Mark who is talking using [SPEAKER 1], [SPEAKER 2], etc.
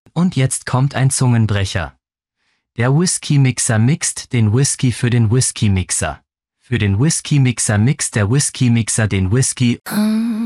[SPEAKER 1] Und jetzt kommt ein Zungenbrecher. Der Whisky-Mixer mixt den Whisky für den Whisky-Mixer. Für den Whisky-Mixer mixt der Whisky-Mixer den Whisky.